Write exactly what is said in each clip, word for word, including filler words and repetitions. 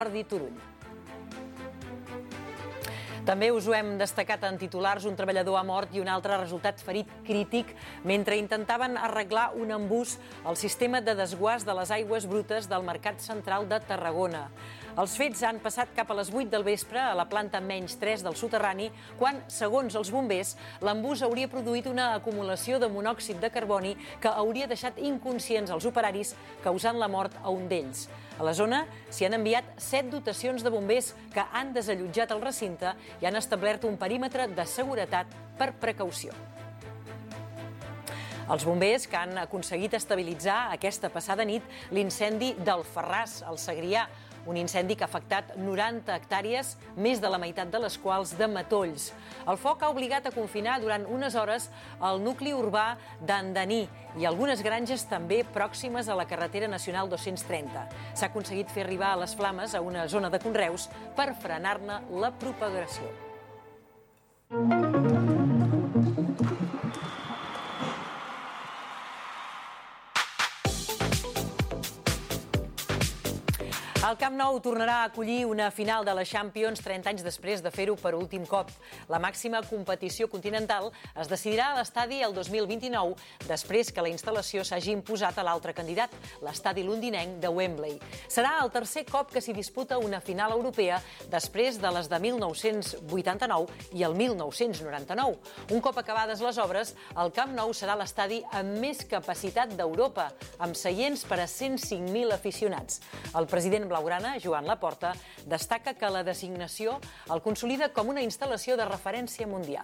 Jordi Turull. També us ho hem destacat en titulars, un treballador ha mort i un altre ha resultat ferit crític mentre intentaven arreglar un embús al sistema de desguàs de les aigües brutes del Mercat Central de Tarragona. Els fets han passat cap a les vuit del vespre a la planta menys tres del soterrani, quan, segons els bombers, l'embús hauria produït una acumulació de monòxid de carboni que hauria deixat inconscients els operaris, causant la mort a un d'ells. A la zona s'hi han enviat set dotacions de bombers que han desallotjat el recinte i han establert un perímetre de seguretat per precaució. Els bombers que han aconseguit estabilitzar aquesta passada nit l'incendi del Ferràs, al Segrià, un incendi que ha afectat noranta hectàrees, més de la meitat de les quals de matolls. El foc ha obligat a confinar durant unes hores el nucli urbà d'Andaní i algunes granges també pròximes a la carretera nacional dos-cents trenta. S'ha aconseguit fer arribar les flames a una zona de conreus per frenar-ne la propagació. El Camp Nou tornarà a acollir una final de la Champions trenta anys després de fer-ho per últim cop. La màxima competició continental es decidirà a l'estadi el dos mil vint-i-nou, després que la instal·lació s'hagi imposat a l'altre candidat, l'estadi londinenc de Wembley. Serà el tercer cop que s'hi disputa una final europea després de les de mil nou-cents vuitanta-nou i el mil nou-cents noranta-nou. Un cop acabades les obres, el Camp Nou serà l'estadi amb més capacitat d'Europa, amb seients per a cent cinc mil aficionats. El president blaugrana, Joan Laporta, destaca que la designació el consolida com una instal·lació de referència mundial.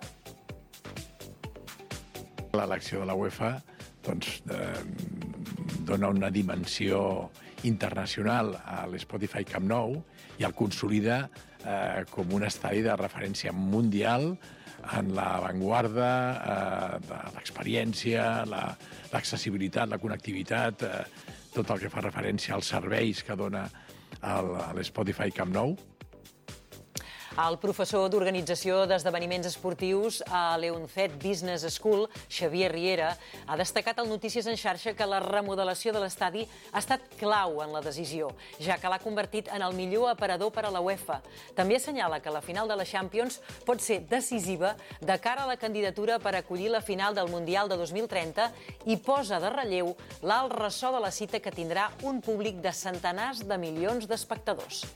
L'elecció de la UEFA doncs, eh, dona una dimensió internacional a l'Spotify Camp Nou i el consolida eh, com un estadi de referència mundial en l'avantguarda eh, de l'experiència, l'accessibilitat, la connectivitat, eh, tot el que fa referència als serveis que dona a l'Spotify Camp Nou. El professor d'Organització d'Esdeveniments Esportius a l'Eunzet Business School, Xavier Riera, ha destacat al Notícies en xarxa que la remodelació de l'estadi ha estat clau en la decisió, ja que l'ha convertit en el millor aparador per a la UEFA. També assenyala que la final de la Champions pot ser decisiva de cara a la candidatura per acollir la final del Mundial de dos mil trenta i posa de relleu l'alt ressò de la cita que tindrà un públic de centenars de milions d'espectadors.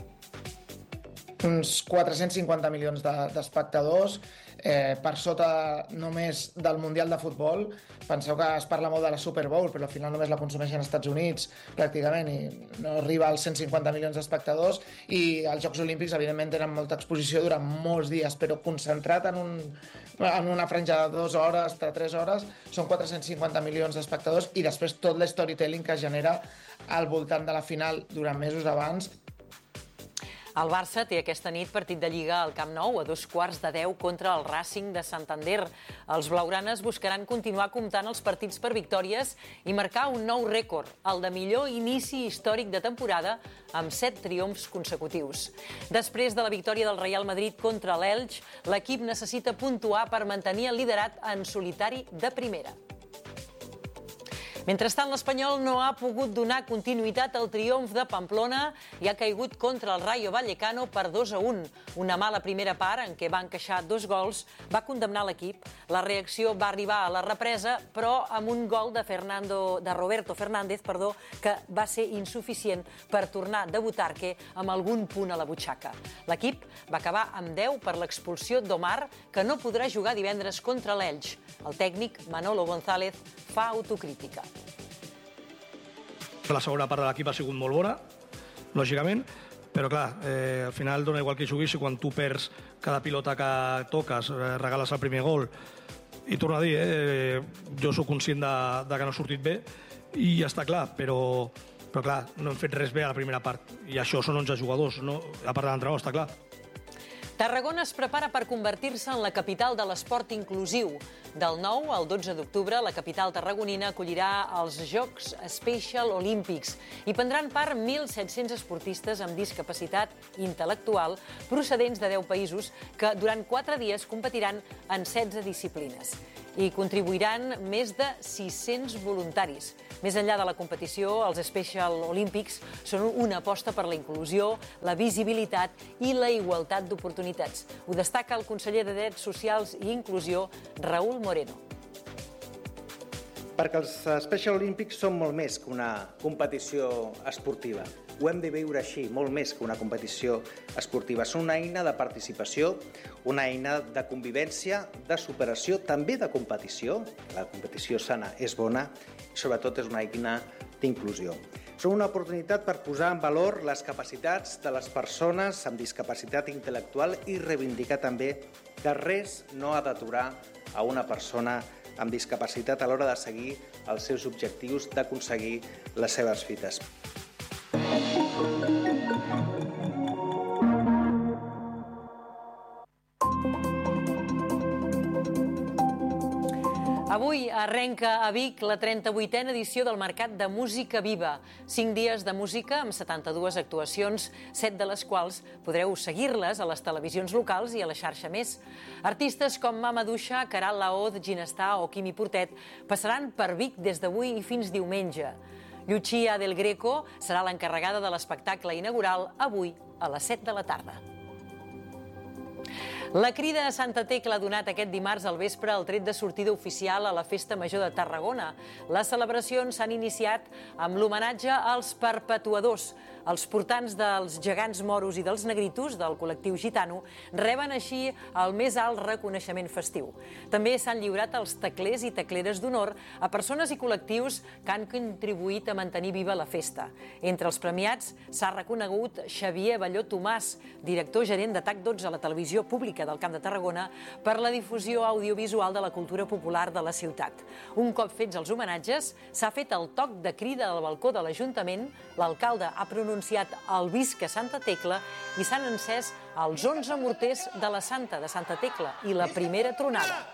Uns quatre-cents cinquanta milions d'espectadors, eh, per sota només del Mundial de Futbol. Penseu que es parla molt de la Super Bowl, però al final només la consumeixen als Estats Units, pràcticament, i no arriba als cent cinquanta milions d'espectadors. I els Jocs Olímpics, evidentment, tenen molta exposició durant molts dies, però concentrat en, un, en una franja de dues hores, de tres hores, són quatre-cents cinquanta milions d'espectadors, i després tot l'storytelling que es genera al voltant de la final durant mesos abans. El Barça té aquesta nit partit de Lliga al Camp Nou a dos quarts de deu contra el Racing de Santander. Els blaugranes buscaran continuar comptant els partits per victòries i marcar un nou rècord, el de millor inici històric de temporada amb set triomfs consecutius. Després de la victòria del Real Madrid contra l'Elx, l'equip necessita puntuar per mantenir el liderat en solitari de primera. Mentrestant, l'Espanyol no ha pogut donar continuïtat al triomf de Pamplona i ha caigut contra el Rayo Vallecano per dos a un. Una mala primera part, en què va encaixar dos gols, va condemnar l'equip. La reacció va arribar a la represa, però amb un gol de, Fernando, de Roberto Fernández, perdó, que va ser insuficient per tornar de Butarque amb algun punt a la butxaca. L'equip va acabar amb deu per l'expulsió d'Omar, que no podrà jugar divendres contra l'Elx. El tècnic Manolo González fa autocrítica. La segona part de l'equip ha sigut molt bona, lògicament, però clar, eh, al final dona igual que juguis i quan tu perds cada pilota que toques, eh, regales el primer gol. I torno a dir, eh, jo sóc conscient de, de que no ha sortit bé i ja està clar, però, però clar, no hem fet res bé a la primera part. I això són onze jugadors, no? A part de l'entrenador, està clar. Tarragona es prepara per convertir-se en la capital de l'esport inclusiu. Del nou al dotze d'octubre, la capital tarragonina acollirà els Jocs Special Olímpics. Hi prendran part mil set-cents esportistes amb discapacitat intel·lectual procedents de deu països que durant quatre dies competiran en setze disciplines. Hi contribuiran més de sis-cents voluntaris. Més enllà de la competició, els Special Olímpics són una aposta per la inclusió, la visibilitat i la igualtat d'oportunitats. Ho destaca el conseller de Drets Socials i Inclusió, Raúl Moreno. Perquè els Special Olímpics són molt més que una competició esportiva. Ho hem de veure així, molt més que una competició esportiva. Són una eina de participació, una eina de convivència, de superació, també de competició. La competició sana és bona i sobretot és una eina d'inclusió. Són una oportunitat per posar en valor les capacitats de les persones amb discapacitat intel·lectual i reivindicar també que res no ha d'aturar a una persona amb discapacitat a l'hora de seguir els seus objectius, d'aconseguir les seves fites. Avui arrenca a Vic la trenta-vuitena edició del Mercat de Música Viva. Cinc dies de música amb setanta-dues actuacions, set de les quals podreu seguir-les a les televisions locals i a la xarxa Més. Artistes com Mama Duixa, Caral Laoz, Ginestar o Quimi Portet passaran per Vic des d'avui i fins diumenge. Lucia del Greco serà l'encarregada de l'espectacle inaugural avui a les set de la tarda. La Crida a Santa Tecla ha donat aquest dimarts al vespre el tret de sortida oficial a la Festa Major de Tarragona. Les celebracions s'han iniciat amb l'homenatge als perpetuadors. Els portants dels gegants moros i dels negritos del col·lectiu gitano reben així el més alt reconeixement festiu. També s'han lliurat els teclers i tecleres d'honor a persones i col·lectius que han contribuït a mantenir viva la festa. Entre els premiats s'ha reconegut Xavier Balló Tomàs, director gerent de TAC dotze a la televisió pública del Camp de Tarragona, per la difusió audiovisual de la cultura popular de la ciutat. Un cop fets els homenatges, s'ha fet el toc de crida al balcó de l'Ajuntament, l'alcalde ha pronunciat el Visca Santa Tecla i s'han encès els onze morters de la Santa de Santa Tecla i la primera tronada.